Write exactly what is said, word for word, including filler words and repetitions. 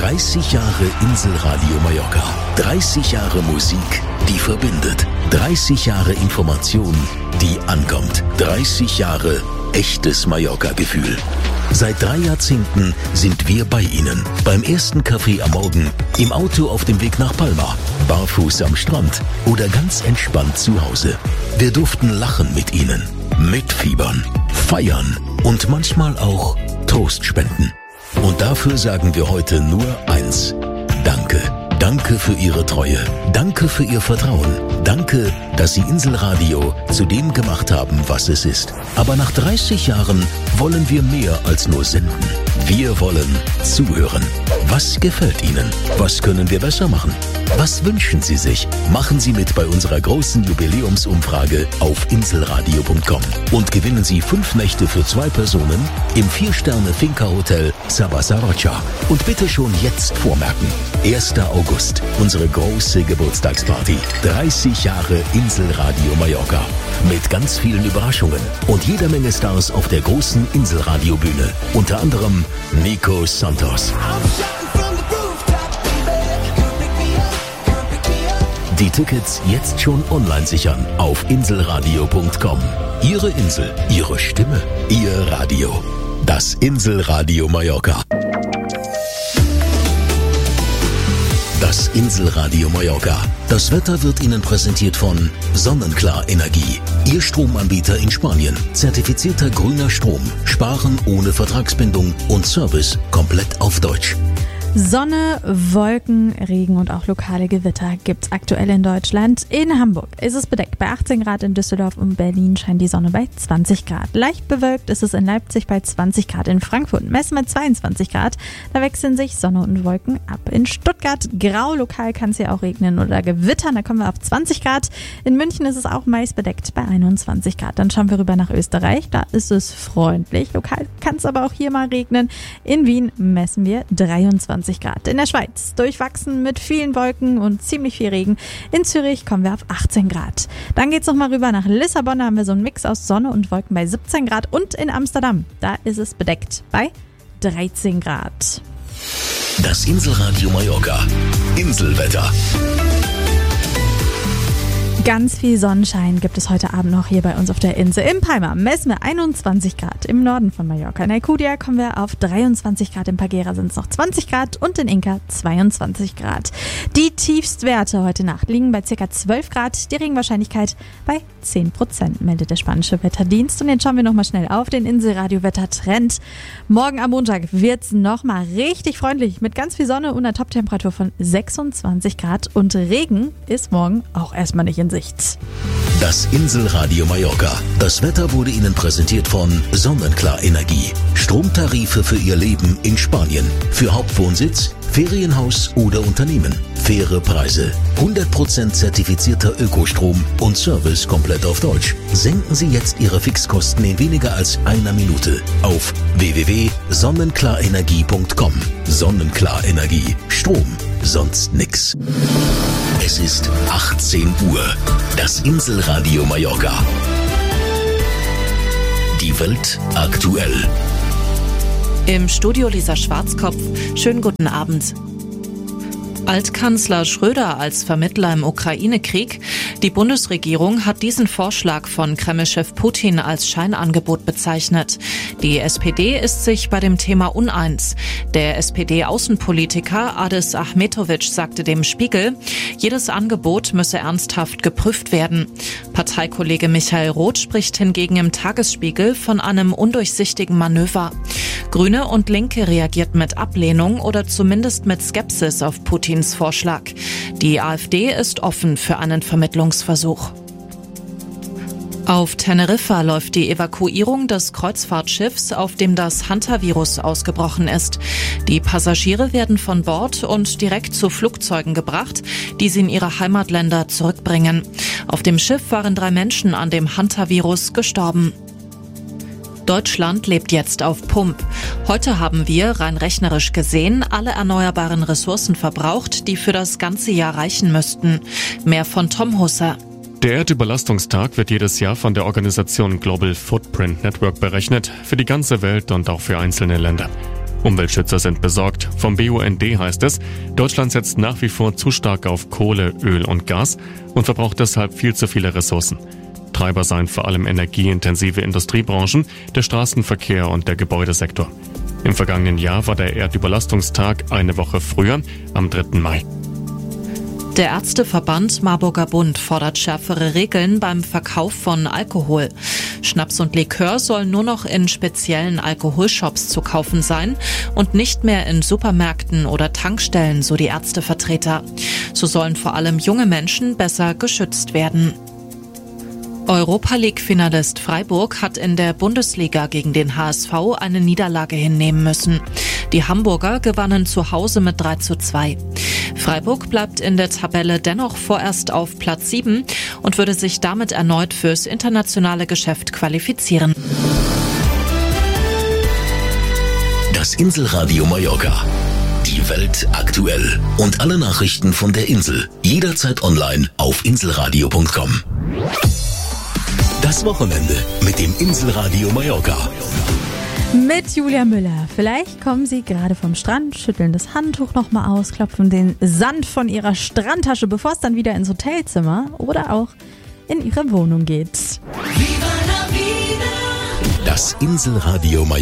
dreißig Jahre Inselradio Mallorca. dreißig Jahre Musik, die verbindet. dreißig Jahre Information, die ankommt. dreißig Jahre echtes Mallorca-Gefühl. Seit drei Jahrzehnten sind wir bei Ihnen. Beim ersten Kaffee am Morgen, im Auto auf dem Weg nach Palma, barfuß am Strand oder ganz entspannt zu Hause. Wir durften lachen mit Ihnen, mitfiebern, feiern und manchmal auch Trost spenden. Und dafür sagen wir heute nur eins: Danke. Danke für Ihre Treue. Danke für Ihr Vertrauen. Danke, dass Sie Inselradio zu dem gemacht haben, was es ist. Aber nach dreißig Jahren wollen wir mehr als nur senden. Wir wollen zuhören. Was gefällt Ihnen? Was können wir besser machen? Was wünschen Sie sich? Machen Sie mit bei unserer großen Jubiläumsumfrage auf inselradio punkt com und gewinnen Sie fünf Nächte für zwei Personen im Vier-Sterne-Finca-Hotel Sabasarrocha. Und bitte schon jetzt vormerken: erster August, unsere große Geburtstagsparty. dreißig Jahre Inselradio Mallorca. Mit ganz vielen Überraschungen und jeder Menge Stars auf der großen Inselradio-Bühne. Unter anderem Nico Santos. Die Tickets jetzt schon online sichern auf inselradio punkt com. Ihre Insel, Ihre Stimme, Ihr Radio. Das Inselradio Mallorca. Das Inselradio Mallorca. Das Wetter wird Ihnen präsentiert von Sonnenklar Energie. Ihr Stromanbieter in Spanien. Zertifizierter grüner Strom. Sparen ohne Vertragsbindung und Service komplett auf Deutsch. Sonne, Wolken, Regen und auch lokale Gewitter gibt's aktuell in Deutschland. In Hamburg ist es bedeckt bei achtzehn Grad, in Düsseldorf und Berlin scheint die Sonne bei zwanzig Grad. Leicht bewölkt ist es in Leipzig bei zwanzig Grad, in Frankfurt messen mit zweiundzwanzig Grad. Da wechseln sich Sonne und Wolken ab. In Stuttgart grau, lokal kann es hier auch regnen oder gewittern, da kommen wir auf zwanzig Grad. In München ist es auch meist bedeckt bei einundzwanzig Grad. Dann schauen wir rüber nach Österreich, da ist es freundlich. Lokal kann es aber auch hier mal regnen. In Wien messen wir dreiundzwanzig Grad. In der Schweiz durchwachsen mit vielen Wolken und ziemlich viel Regen. In Zürich kommen wir auf achtzehn Grad. Dann geht's noch mal rüber nach Lissabon. Da haben wir so einen Mix aus Sonne und Wolken bei siebzehn Grad. Und in Amsterdam, da ist es bedeckt bei dreizehn Grad. Das Inselradio Mallorca. Inselwetter. Ganz viel Sonnenschein gibt es heute Abend noch hier bei uns auf der Insel. In Palma messen wir einundzwanzig Grad, im Norden von Mallorca. In Alcudia kommen wir auf dreiundzwanzig Grad, in Pagera sind es noch zwanzig Grad und in Inca zweiundzwanzig Grad. Die Tiefstwerte heute Nacht liegen bei ca. zwölf Grad, die Regenwahrscheinlichkeit bei zehn Prozent, meldet der spanische Wetterdienst. Und jetzt schauen wir nochmal schnell auf den Inselradio-Wettertrend. Morgen am Montag wird es nochmal richtig freundlich mit ganz viel Sonne und einer Toptemperatur von sechsundzwanzig Grad. Und Regen ist morgen auch erstmal nicht in Sicht. Das Inselradio Mallorca. Das Wetter wurde Ihnen präsentiert von Sonnenklar Energie. Stromtarife für Ihr Leben in Spanien. Für Hauptwohnsitz, Ferienhaus oder Unternehmen. Faire Preise. hundert Prozent zertifizierter Ökostrom und Service komplett auf Deutsch. Senken Sie jetzt Ihre Fixkosten in weniger als einer Minute auf w w w punkt sonnenklarenergie punkt com. Sonnenklar Energie. Strom. Sonst nix. Es ist achtzehn Uhr. Das Inselradio Mallorca. Die Welt aktuell. Im Studio Lisa Schwarzkopf. Schönen guten Abend. Altkanzler Schröder als Vermittler im Ukraine-Krieg. Die Bundesregierung hat diesen Vorschlag von Kreml-Chef Putin als Scheinangebot bezeichnet. Die S P D ist sich bei dem Thema uneins. Der S P D-Außenpolitiker Adis Ahmetovic sagte dem Spiegel, jedes Angebot müsse ernsthaft geprüft werden. Parteikollege Michael Roth spricht hingegen im Tagesspiegel von einem undurchsichtigen Manöver. Grüne und Linke reagierten mit Ablehnung oder zumindest mit Skepsis auf Putins Vorschlag. Die AfD ist offen für einen Vermittlungsversuch. Auf Teneriffa läuft die Evakuierung des Kreuzfahrtschiffs, auf dem das Hantavirus ausgebrochen ist. Die Passagiere werden von Bord und direkt zu Flugzeugen gebracht, die sie in ihre Heimatländer zurückbringen. Auf dem Schiff waren drei Menschen an dem Hantavirus gestorben. Deutschland lebt jetzt auf Pump. Heute haben wir, rein rechnerisch gesehen, alle erneuerbaren Ressourcen verbraucht, die für das ganze Jahr reichen müssten. Mehr von Tom Husser. Der Erdüberlastungstag wird jedes Jahr von der Organisation Global Footprint Network berechnet, für die ganze Welt und auch für einzelne Länder. Umweltschützer sind besorgt. Vom B U N D heißt es, Deutschland setzt nach wie vor zu stark auf Kohle, Öl und Gas und verbraucht deshalb viel zu viele Ressourcen. Treiber seien vor allem energieintensive Industriebranchen, der Straßenverkehr und der Gebäudesektor. Im vergangenen Jahr war der Erdüberlastungstag eine Woche früher, am dritten Mai. Der Ärzteverband Marburger Bund fordert schärfere Regeln beim Verkauf von Alkohol. Schnaps und Likör sollen nur noch in speziellen Alkoholshops zu kaufen sein und nicht mehr in Supermärkten oder Tankstellen, so die Ärztevertreter. So sollen vor allem junge Menschen besser geschützt werden. Europa-League-Finalist Freiburg hat in der Bundesliga gegen den H S V eine Niederlage hinnehmen müssen. Die Hamburger gewannen zu Hause mit drei zu zwei. Freiburg bleibt in der Tabelle dennoch vorerst auf Platz sieben und würde sich damit erneut fürs internationale Geschäft qualifizieren. Das Inselradio Mallorca. Die Welt aktuell. Und alle Nachrichten von der Insel. Jederzeit online auf inselradio punkt com. Das Wochenende mit dem Inselradio Mallorca. Mit Julia Müller. Vielleicht kommen Sie gerade vom Strand, schütteln das Handtuch nochmal aus, klopfen den Sand von Ihrer Strandtasche, bevor es dann wieder ins Hotelzimmer oder auch in Ihre Wohnung geht. Das Inselradio Mallorca.